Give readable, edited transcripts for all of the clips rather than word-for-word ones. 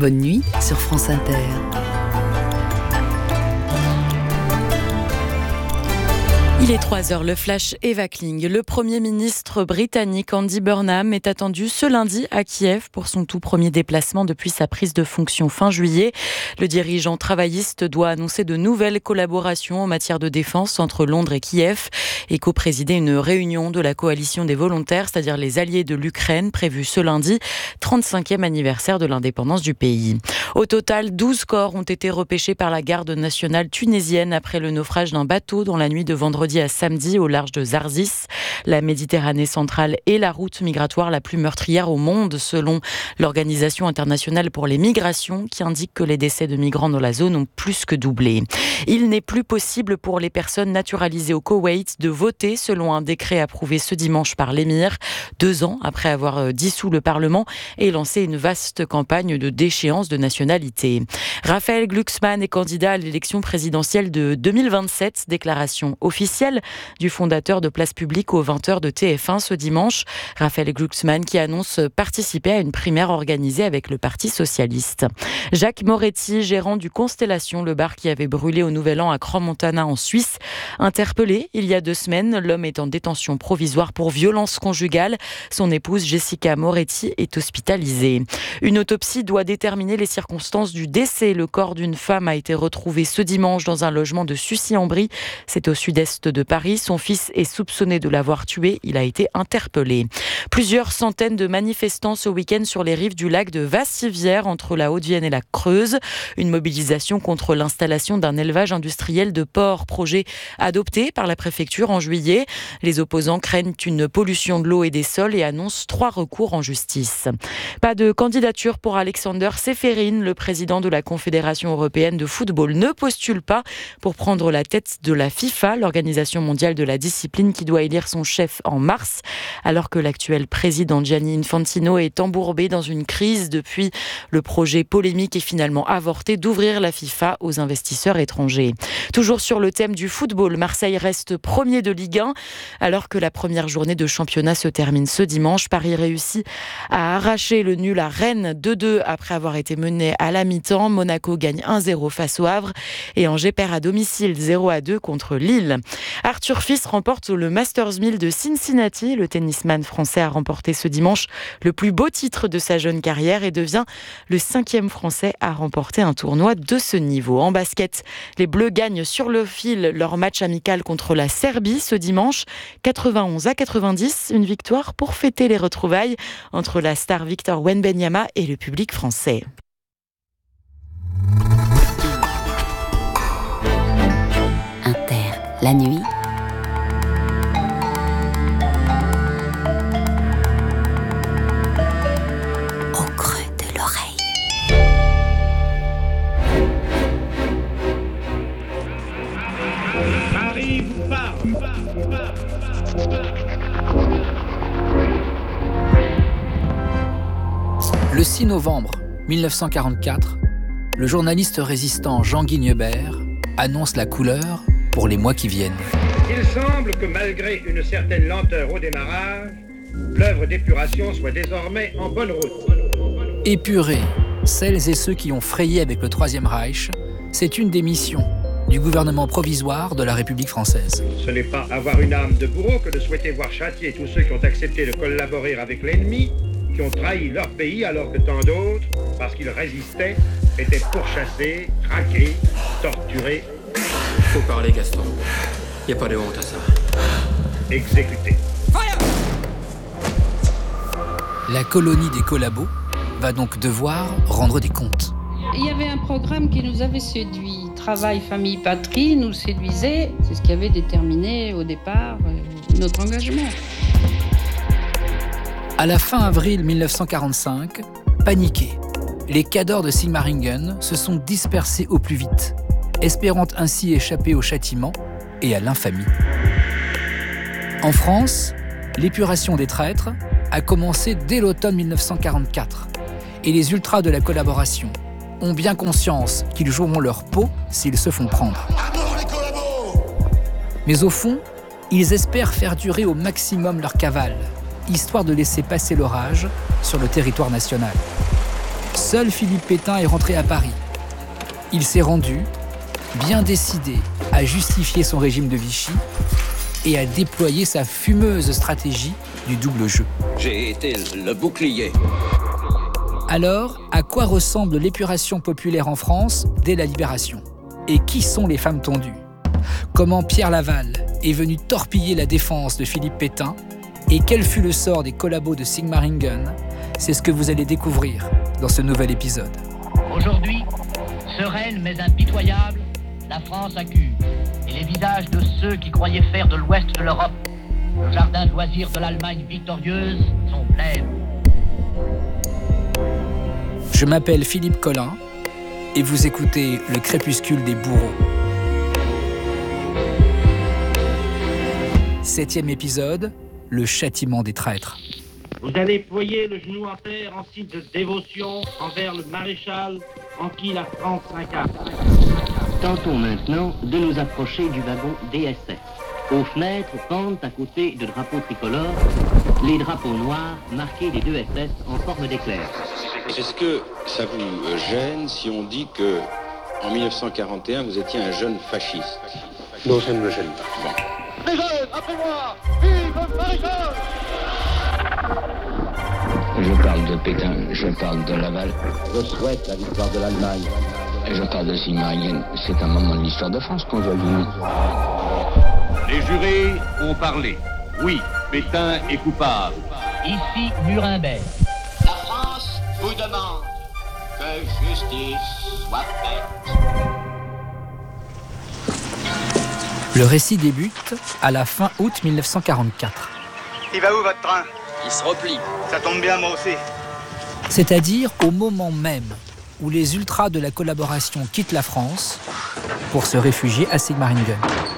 Bonne nuit sur France Inter. Il est 3h, le flash Eva Kling. Le Premier ministre britannique Andy Burnham est attendu ce lundi à Kiev pour son tout premier déplacement depuis sa prise de fonction fin juillet. Le dirigeant travailliste doit annoncer de nouvelles collaborations en matière de défense entre Londres et Kiev et co-présider une réunion de la coalition des volontaires, c'est-à-dire les alliés de l'Ukraine, prévue ce lundi, 35e anniversaire de l'indépendance du pays. Au total, 12 corps ont été repêchés par la garde nationale tunisienne après le naufrage d'un bateau dans la nuit de vendredi à samedi au large de Zarzis. La Méditerranée centrale est la route migratoire la plus meurtrière au monde, selon l'Organisation internationale pour les migrations, qui indique que les décès de migrants dans la zone ont plus que doublé. Il n'est plus possible pour les personnes naturalisées au Koweït de voter, selon un décret approuvé ce dimanche par l'émir, 2 ans après avoir dissous le Parlement et lancé une vaste campagne de déchéance de nationalité. Raphaël Glucksmann est candidat à l'élection présidentielle de 2027, déclaration officielle du fondateur de Place Publique aux 20h de TF1 ce dimanche. Raphaël Glucksmann qui annonce participer à une primaire organisée avec le Parti socialiste. Jacques Moretti, gérant du Constellation, le bar qui avait brûlé au Nouvel An à Crans-Montana en Suisse, interpellé il y a 2 semaines. L'homme est en détention provisoire pour violence conjugale. Son épouse Jessica Moretti est hospitalisée. Une autopsie doit déterminer les circonstances du décès. Le corps d'une femme a été retrouvé ce dimanche dans un logement de Sucy-en-Brie. C'est au sud-est de Paris. Son fils est soupçonné de l'avoir tué. Il a été interpellé. Plusieurs centaines de manifestants ce week-end sur les rives du lac de Vassivière entre la Haute-Vienne et la Creuse. Une mobilisation contre l'installation d'un élevage industriel de porcs, projet adopté par la préfecture en juillet. Les opposants craignent une pollution de l'eau et des sols et annoncent 3 recours en justice. Pas de candidature pour Alexander Čeferin, le président de la Confédération européenne de football, ne postule pas pour prendre la tête de la FIFA, l'organisation mondiale de la discipline qui doit élire son chef en mars, alors que l'actuel président Gianni Infantino est embourbé dans une crise depuis le projet polémique et finalement avorté d'ouvrir la FIFA aux investisseurs étrangers. Toujours sur le thème du football, Marseille reste premier de Ligue 1, alors que la première journée de championnat se termine ce dimanche. Paris réussit à arracher le nul à Rennes 2-2 après avoir été mené à la mi-temps. Monaco gagne 1-0 face au Havre et Angers perd à domicile 0-2 contre Lille. Arthur Fils remporte le Masters 1000 de Cincinnati. Le tennisman français a remporté ce dimanche le plus beau titre de sa jeune carrière et devient le 5e français à remporter un tournoi de ce niveau. En basket, les Bleus gagnent sur le fil leur match amical contre la Serbie ce dimanche, 91-90, une victoire pour fêter les retrouvailles entre la star Victor Wembanyama et le public français. Inter, la nuit. Au creux de l'oreille. Paris vous parle. Le 6 novembre 1944, le journaliste résistant Jean Guignebert annonce la couleur pour les mois qui viennent. Il semble que malgré une certaine lenteur au démarrage, l'œuvre d'épuration soit désormais en bonne route. Épurer celles et ceux qui ont frayé avec le Troisième Reich, c'est une des missions du gouvernement provisoire de la République française. Ce n'est pas avoir une âme de bourreau que de souhaiter voir châtier tous ceux qui ont accepté de collaborer avec l'ennemi, qui ont trahi leur pays alors que tant d'autres, parce qu'ils résistaient, étaient pourchassés, traqués, torturés. Faut parler, Gaston. Y a pas de honte à ça. Exécutés. La colonie des collabos va donc devoir rendre des comptes. Il y avait un programme qui nous avait séduit. Travail, famille, patrie nous séduisait. C'est ce qui avait déterminé au départ notre engagement. À la fin avril 1945, paniqués, les cadors de Sigmaringen se sont dispersés au plus vite, espérant ainsi échapper au châtiment et à l'infamie. En France, l'épuration des traîtres a commencé dès l'automne 1944 et les ultras de la collaboration ont bien conscience qu'ils joueront leur peau s'ils se font prendre. Mais au fond, ils espèrent faire durer au maximum leur cavale, histoire de laisser passer l'orage sur le territoire national. Seul Philippe Pétain est rentré à Paris. Il s'est rendu, bien décidé à justifier son régime de Vichy et à déployer sa fumeuse stratégie du double jeu. J'ai été le bouclier. Alors, à quoi ressemble l'épuration populaire en France dès la Libération ? Et qui sont les femmes tondues ? Comment Pierre Laval est venu torpiller la défense de Philippe Pétain ? Et quel fut le sort des collabos de Sigmaringen ? C'est ce que vous allez découvrir dans ce nouvel épisode. Aujourd'hui, sereine mais impitoyable, la France accuse. Et les visages de ceux qui croyaient faire de l'ouest de l'Europe le jardin de loisirs de l'Allemagne victorieuse sont pleins. Je m'appelle Philippe Collin et vous écoutez Le Crépuscule des bourreaux. 7e épisode, le châtiment des traîtres. Vous allez ployer le genou en terre en signe de dévotion envers le maréchal en qui la France s'incarne. Tentons maintenant de nous approcher du wagon DSS. Aux fenêtres pendent à côté de drapeaux tricolores les drapeaux noirs marqués des deux SS en forme d'éclair. Est-ce que ça vous gêne si on dit que en 1941 vous étiez un jeune fasciste? Non, ça ne me gêne pas. Bon. Les jeunes, après moi, vive le maréchal! Je parle de Pétain, je parle de Laval. Je souhaite la victoire de l'Allemagne. Et je parle de Sigmaringen. C'est un moment de l'histoire de France qu'on doit vivre. Les jurés ont parlé. Oui, Pétain est coupable. Ici, Nuremberg. La France vous demande que justice soit faite. Le récit débute à la fin août 1944. Il va où votre train? Il se replie. Ça tombe bien, moi aussi. C'est-à-dire au moment même où les ultras de la collaboration quittent la France pour se réfugier à Sigmaringen.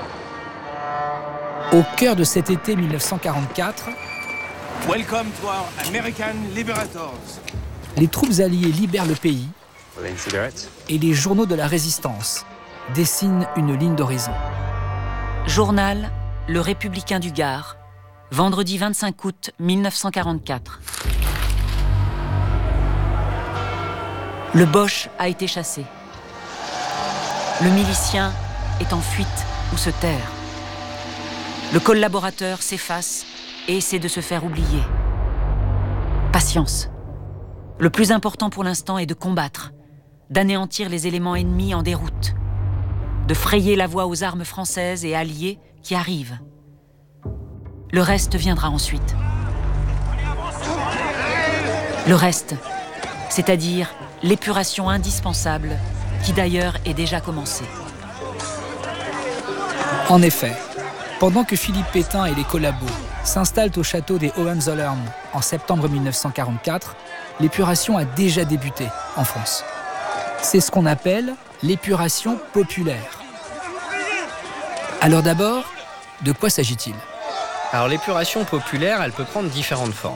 Au cœur de cet été 1944, Welcome to our American Liberators. Les troupes alliées libèrent le pays et les journaux de la résistance dessinent une ligne d'horizon. Journal Le Républicain du Gard, vendredi 25 août 1944. Le Boche a été chassé. Le milicien est en fuite ou se terre. Le collaborateur s'efface et essaie de se faire oublier. Patience. Le plus important pour l'instant est de combattre, d'anéantir les éléments ennemis en déroute, de frayer la voie aux armes françaises et alliées qui arrivent. Le reste viendra ensuite. Le reste, c'est-à-dire l'épuration indispensable, qui d'ailleurs est déjà commencée. En effet, pendant que Philippe Pétain et les collabos s'installent au château des Hohenzollern en septembre 1944, l'épuration a déjà débuté en France. C'est ce qu'on appelle l'épuration populaire. Alors d'abord, de quoi s'agit-il ? Alors l'épuration populaire, elle peut prendre différentes formes.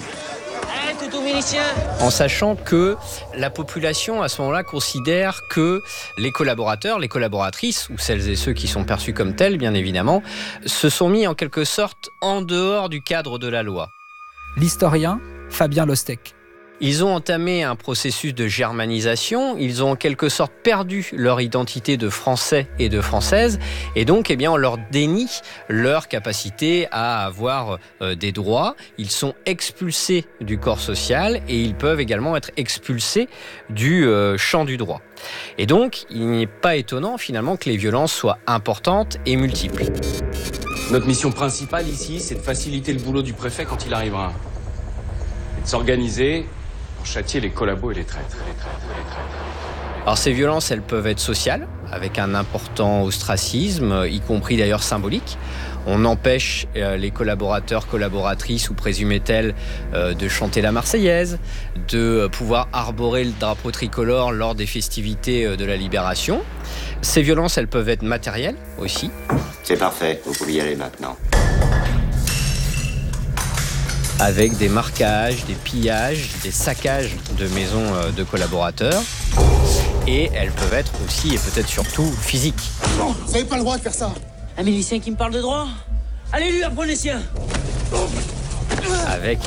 En sachant que la population, à ce moment-là, considère que les collaborateurs, les collaboratrices, ou celles et ceux qui sont perçus comme tels, bien évidemment, se sont mis en quelque sorte en dehors du cadre de la loi. L'historien Fabien Lostec. Ils ont entamé un processus de germanisation, ils ont en quelque sorte perdu leur identité de Français et de Françaises, et donc on leur dénie leur capacité à avoir des droits. Ils sont expulsés du corps social et ils peuvent également être expulsés du champ du droit. Et donc, il n'est pas étonnant finalement que les violences soient importantes et multiples. Notre mission principale ici, c'est de faciliter le boulot du préfet quand il arrivera. Et de s'organiser pour châtier les collabos et les traîtres. Alors ces violences, elles peuvent être sociales, avec un important ostracisme, y compris d'ailleurs symbolique. On empêche les collaborateurs, collaboratrices ou présumées telles de chanter la Marseillaise, de pouvoir arborer le drapeau tricolore lors des festivités de la Libération. Ces violences, elles peuvent être matérielles aussi. C'est parfait, vous pouvez y aller maintenant. Avec des marquages, des pillages, des saccages de maisons de collaborateurs. Et elles peuvent être aussi, et peut-être surtout, physiques. Non, vous n'avez pas le droit de faire ça. Un milicien qui me parle de droit ? Allez lui, apprenez sien. Avec